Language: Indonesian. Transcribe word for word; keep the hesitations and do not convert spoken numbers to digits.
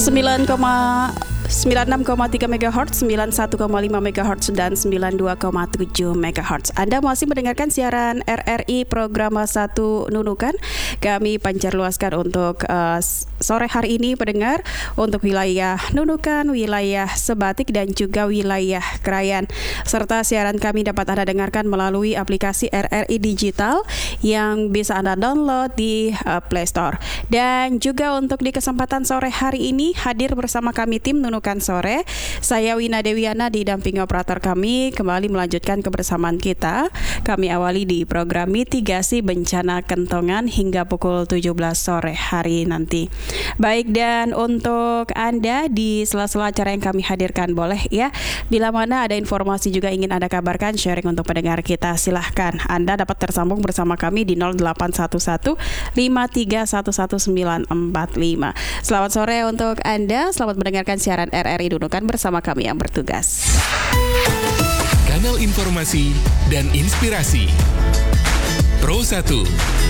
sembilan enam koma tiga megahertz, sembilan satu koma lima megahertz, dan sembilan dua koma tujuh megahertz. Anda masih mendengarkan siaran R R I program satu Nunukan. Kami pancarluaskan untuk uh, sore hari ini pendengar untuk wilayah Nunukan, wilayah Sebatik, dan juga wilayah Krayan. Serta siaran kami dapat Anda dengarkan melalui aplikasi R R I Digital yang bisa Anda download di uh, Play Store. Dan juga untuk di kesempatan sore hari ini hadir bersama kami tim Nunukan Sore. Saya Wina Dewiana didampingi operator kami kembali melanjutkan kebersamaan kita. Kami awali di program mitigasi bencana kentongan hingga pukul tujuh belas sore hari nanti. Baik, dan untuk Anda di sela-sela acara yang kami hadirkan boleh ya, bila mana ada informasi juga ingin Anda kabarkan, sharing untuk pendengar kita, silahkan. Anda dapat tersambung bersama kami di nol delapan satu satu lima tiga satu satu sembilan empat lima. Selamat sore untuk Anda, selamat mendengarkan siaran R R I Nunukan bersama kami yang bertugas. Kanal informasi dan inspirasi Pro satu